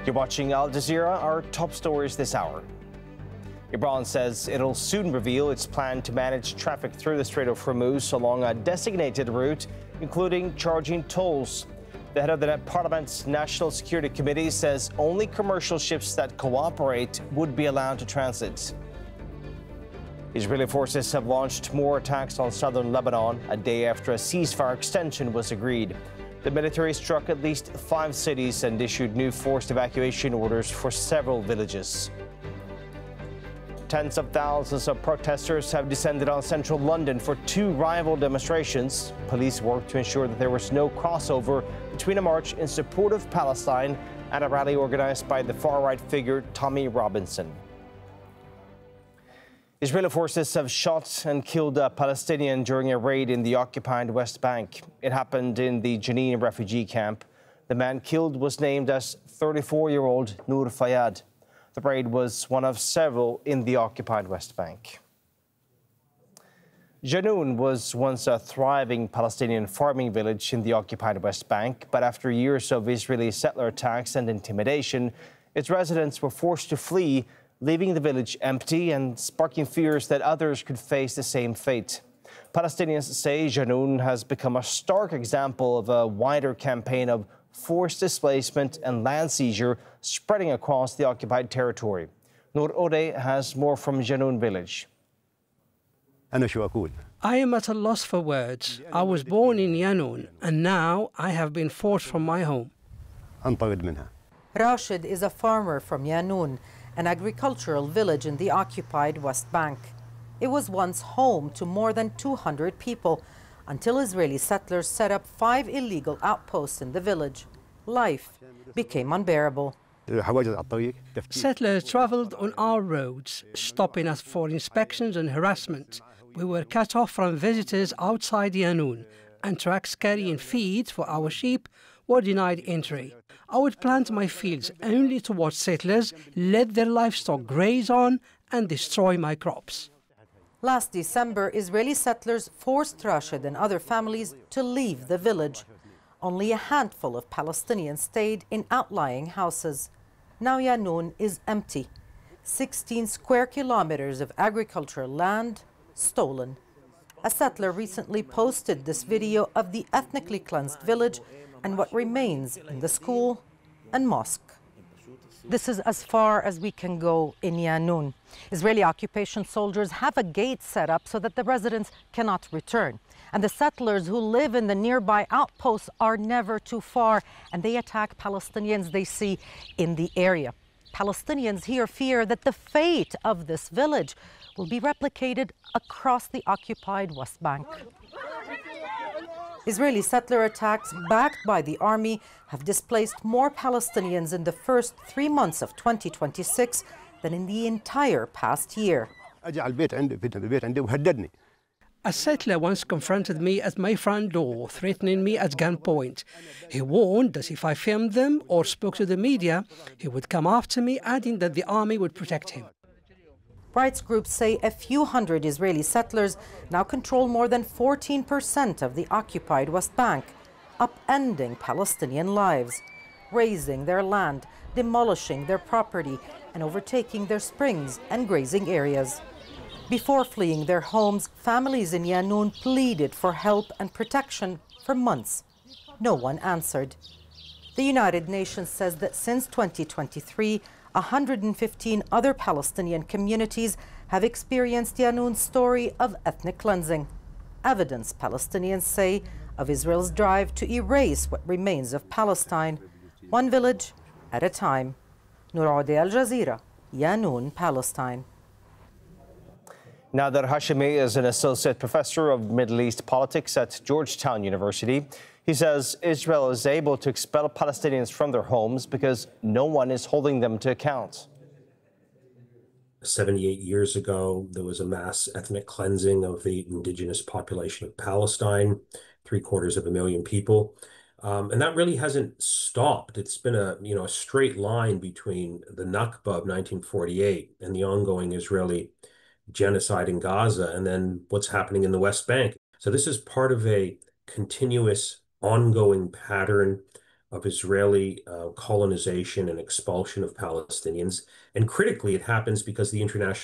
You're watching Al Jazeera, our top stories this hour. Iran says it'll soon reveal its plan to manage traffic through the Strait of Hormuz along a designated route, including charging tolls. The head of the Parliament's National Security Committee says only commercial ships that cooperate would be allowed to transit. Israeli forces have launched more attacks on southern Lebanon a day after a ceasefire extension was agreed. The military struck at least 5 cities and issued new forced evacuation orders for several villages. Tens of thousands of protesters have descended on central London for 2 rival demonstrations. Police worked to ensure that there was no crossover between a march in support of Palestine and a rally organized by the far-right figure Tommy Robinson. Israeli forces have shot and killed a Palestinian during a raid in the occupied West Bank. It happened in the Jenin refugee camp. The man killed was named as 34-year-old Noor Fayyad. The raid was one of several in the occupied West Bank. Janoun was once a thriving Palestinian farming village in the occupied West Bank, but after years of Israeli settler attacks and intimidation, its residents were forced to flee, leaving the village empty and sparking fears that others could face the same fate. Palestinians say Janoun has become a stark example of a wider campaign of forced displacement and land seizure spreading across the occupied territory. Noor Ode has more from Janoun village. I am at a loss for words. I was born in Janoun and now I have been forced from my home. Rashid is a farmer from Janoun, an agricultural village in the occupied West Bank. It was once home to more than 200 people until Israeli settlers set up 5 illegal outposts in the village. Life became unbearable. Settlers traveled on our roads, stopping us for inspections and harassment. We were cut off from visitors outside Janoun, and trucks carrying feed for our sheep were denied entry. I would plant my fields only to watch settlers let their livestock graze on and destroy my crops. Last December, Israeli settlers forced Rashid and other families to leave the village. Only a handful of Palestinians stayed in outlying houses. Now Janoun is empty. 16 square kilometers of agricultural land stolen. A settler recently posted this video of the ethnically cleansed village and what remains in the school and mosque. This is as far as we can go in Janoun. Israeli occupation soldiers have a gate set up so that the residents cannot return. And the settlers who live in the nearby outposts are never too far, and they attack Palestinians they see in the area. Palestinians here fear that the fate of this village will be replicated across the occupied West Bank. Israeli settler attacks backed by the army have displaced more Palestinians in the first 3 months of 2026 than in the entire past year. A settler once confronted me at my front door, threatening me at gunpoint. He warned that if I filmed them or spoke to the media, he would come after me, adding that the army would protect him. Rights groups say a few hundred Israeli settlers now control more than 14% of the occupied West Bank, upending Palestinian lives, razing their land, demolishing their property, and overtaking their springs and grazing areas. Before fleeing their homes, families in Janoun pleaded for help and protection for months. No one answered. The United Nations says that since 2023, 115 other Palestinian communities have experienced Janoun's story of ethnic cleansing. Evidence, Palestinians say, of Israel's drive to erase what remains of Palestine, one village at a time. Noor Ode, Al Jazeera, Janoun, Palestine. Nader Hashemi is an associate professor of Middle East politics at Georgetown University. He says Israel is able to expel Palestinians from their homes because no one is holding them to account. 78 years ago, there was a mass ethnic cleansing of the indigenous population of Palestine, 750,000 people. And that really hasn't stopped. It's been a straight line between the Nakba of 1948 and the ongoing Israeli genocide in Gaza, and then what's happening in the West Bank. So this is part of a continuous, ongoing pattern of Israeli colonization and expulsion of Palestinians. And critically, it happens because the international